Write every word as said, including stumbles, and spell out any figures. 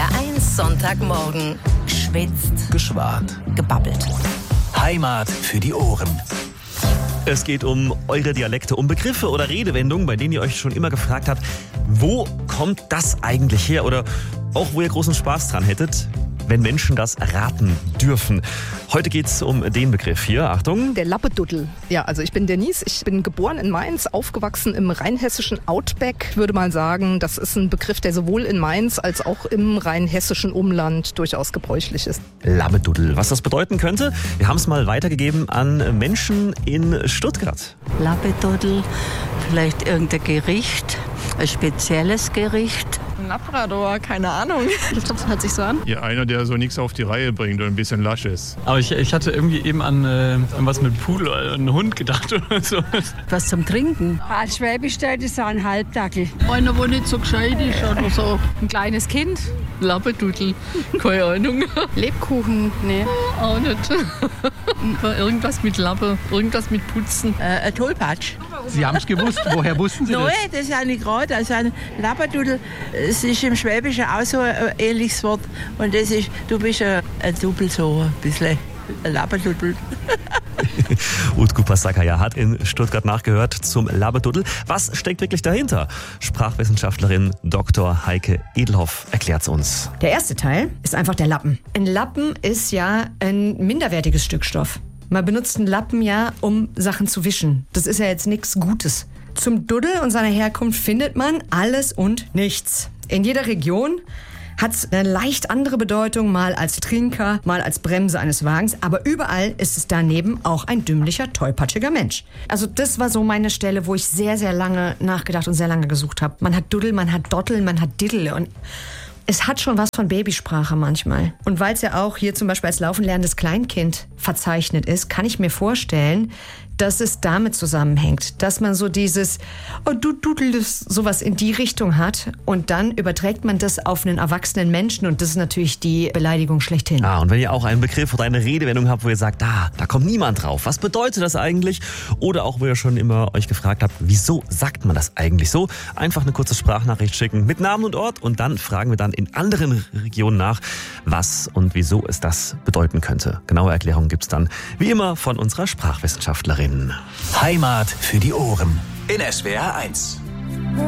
R eins Sonntagmorgen. Geschwitzt. Geschwart. Gebabbelt. Heimat für die Ohren. Es geht um eure Dialekte, um Begriffe oder Redewendungen, bei denen ihr euch schon immer gefragt habt, wo kommt das eigentlich her? Oder auch, wo ihr großen Spaß dran hättet, wenn Menschen das raten dürfen. Heute geht es um den Begriff hier. Achtung. Der Lappeduddel. Ja, also ich bin Denise, ich bin geboren in Mainz, aufgewachsen im rheinhessischen Outback. Ich würde mal sagen, das ist ein Begriff, der sowohl in Mainz als auch im rheinhessischen Umland durchaus gebräuchlich ist. Lappeduddel. Was das bedeuten könnte? Wir haben es mal weitergegeben an Menschen in Stuttgart. Lappeduddel, vielleicht irgendein Gericht, ein spezielles Gericht. Ein Labrador, keine Ahnung. Ich glaube, das hört sich so an. Ja, einer, der so nichts auf die Reihe bringt und ein bisschen lasch ist. Aber ich, ich hatte irgendwie eben an äh, irgendwas mit Pudel oder einen Hund gedacht oder so. Was zum Trinken. Als Schwäbisch stellt es ein Halbdackel. Einer, der nicht so gescheit ist oder so. Ein kleines Kind. Lappedudel. Keine Ahnung. Lebkuchen, nee. Auch nicht. Irgendwas mit Lappe, irgendwas mit Putzen. Äh, ein Tollpatsch. Sie haben es gewusst. Woher wussten Sie das? Nein, das ist ja nicht gerade. Also ein Lappedudel, es ist im Schwäbischen auch so ein ähnliches Wort. Und das ist, du bist ein, ein Double so, ein bisschen ein Lappedudel. Utku Pasakaya hat in Stuttgart nachgehört zum Lappeduddel. Was steckt wirklich dahinter? Sprachwissenschaftlerin Doktor Heike Edelhoff erklärt es uns. Der erste Teil ist einfach der Lappen. Ein Lappen ist ja ein minderwertiges Stück Stoff. Man benutzt einen Lappen ja, um Sachen zu wischen. Das ist ja jetzt nichts Gutes. Zum Duddel und seiner Herkunft findet man alles und nichts. In jeder Region hat es eine leicht andere Bedeutung, mal als Trinker, mal als Bremse eines Wagens. Aber überall ist es daneben auch ein dümmlicher, tollpatschiger Mensch. Also das war so meine Stelle, wo ich sehr, sehr lange nachgedacht und sehr lange gesucht habe. Man hat Duddel, man hat Dottel, man hat Diddle und es hat schon was von Babysprache manchmal. Und weil es ja auch hier zum Beispiel als laufen lernendes Kleinkind verzeichnet ist, kann ich mir vorstellen, dass es damit zusammenhängt, dass man so dieses oh, du dudelst sowas in die Richtung hat und dann überträgt man das auf einen erwachsenen Menschen und das ist natürlich die Beleidigung schlechthin. Ah, und wenn ihr auch einen Begriff oder eine Redewendung habt, wo ihr sagt, da, da kommt niemand drauf, was bedeutet das eigentlich? Oder auch, wo ihr schon immer euch gefragt habt, wieso sagt man das eigentlich so? Einfach eine kurze Sprachnachricht schicken mit Namen und Ort und dann fragen wir dann in anderen Regionen nach, was und wieso es das bedeuten könnte. Genaue Erklärungen gibt's dann wie immer von unserer Sprachwissenschaftlerin. Heimat für die Ohren. In S W R eins.